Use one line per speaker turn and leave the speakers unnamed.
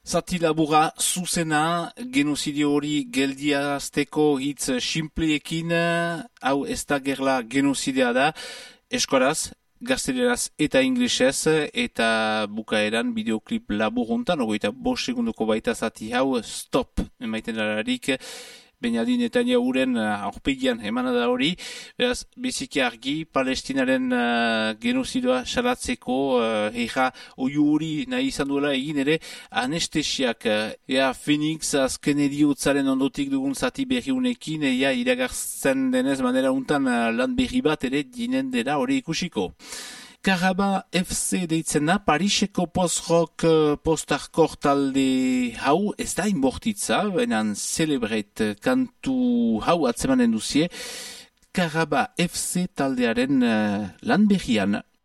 Zati labura zuzena, genozidio hori geldiazteko hitz sinpliekin, hau ez da gerla genozidea da, eskoraz, gazteleraz eta inglesez, eta bukaeran bideoklip labur hontan, 25 segundoko baita zati hau, stop, emaiten dararik, Benjamin Netanyahuren aurpegian emana da hori, beraz, biziki argi, Palestinaren genozidoa salatzeko, heja oiu hori nahi izan duela egin ere, anestesiak, Phoenix azken ediotzaren ondotik dugun zati berriunekin, iragartzen denez manera untan lan berri bat ere dinen dela hori ikusiko. Karaba FC deitzen da, Pariseko post-rock, post-hardcore talde hau, ez da inbortitza, benan Celebrate kantu hau atzemanen duzie, Karaba FC taldearen lan berrian.